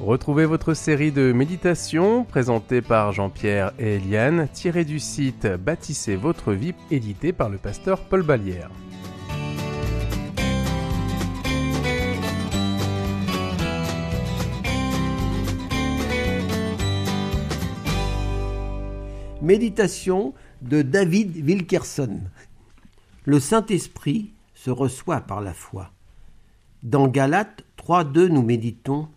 Retrouvez votre série de méditations présentée par Jean-Pierre et Eliane, tirée du site Bâtissez votre vie, édité par le pasteur Paul Ballière. Méditation de David Wilkerson. Le Saint-Esprit se reçoit par la foi. Dans Galates 3:2, nous méditons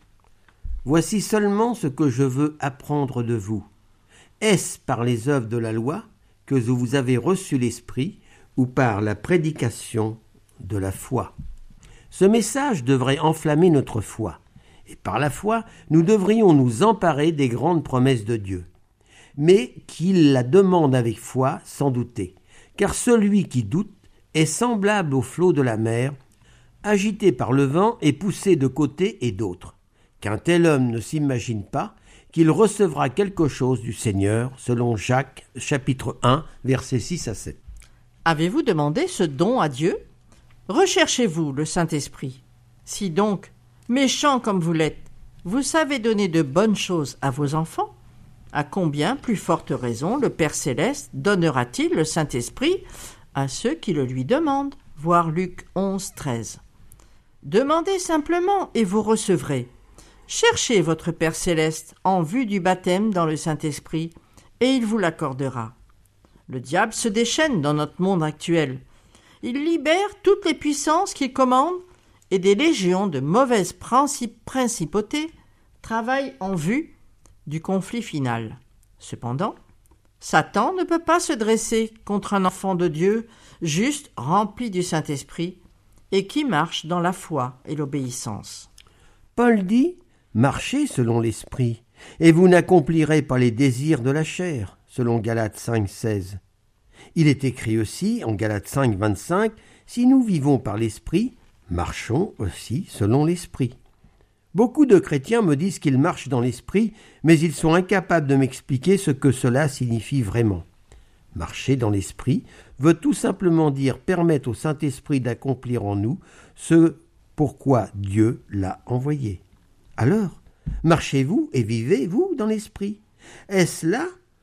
« Voici seulement ce que je veux apprendre de vous. Est-ce par les œuvres de la loi que vous avez reçu l'Esprit ou par la prédication de la foi ?» Ce message devrait enflammer notre foi. Et par la foi, nous devrions nous emparer des grandes promesses de Dieu. Mais qu'il la demande avec foi, sans douter. Car celui qui doute est semblable au flot de la mer, agité par le vent et poussé de côté et d'autre. Qu'un tel homme ne s'imagine pas qu'il recevra quelque chose du Seigneur, selon Jacques, chapitre 1, versets 6 à 7. Avez-vous demandé ce don à Dieu ? Recherchez-vous le Saint-Esprit. Si donc, méchant comme vous l'êtes, vous savez donner de bonnes choses à vos enfants, à combien plus forte raison le Père Céleste donnera-t-il le Saint-Esprit à ceux qui le lui demandent ? Voir Luc 11, 13. Demandez simplement et vous recevrez. Cherchez votre Père Céleste en vue du baptême dans le Saint-Esprit et il vous l'accordera. Le diable se déchaîne dans notre monde actuel. Il libère toutes les puissances qu'il commande et des légions de mauvaises principautés travaillent en vue du conflit final. Cependant, Satan ne peut pas se dresser contre un enfant de Dieu juste rempli du Saint-Esprit et qui marche dans la foi et l'obéissance. Paul dit « Marchez selon l'Esprit, et vous n'accomplirez pas les désirs de la chair » selon Galates 5, 16. Il est écrit aussi en Galates 5, 25 « Si nous vivons par l'Esprit, marchons aussi selon l'Esprit ». Beaucoup de chrétiens me disent qu'ils marchent dans l'Esprit, mais ils sont incapables de m'expliquer ce que cela signifie vraiment. Marcher dans l'Esprit veut tout simplement dire permettre au Saint-Esprit d'accomplir en nous ce pourquoi Dieu l'a envoyé. Alors, marchez-vous et vivez-vous dans l'Esprit. Est-ce là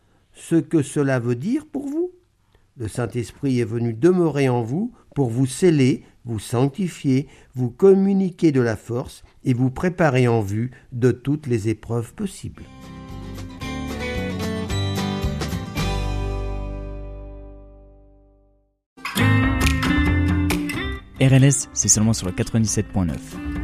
ce que cela veut dire pour vous ? Le Saint-Esprit est venu demeurer en vous pour vous sceller, vous sanctifier, vous communiquer de la force et vous préparer en vue de toutes les épreuves possibles. RLS, c'est seulement sur le 97.9.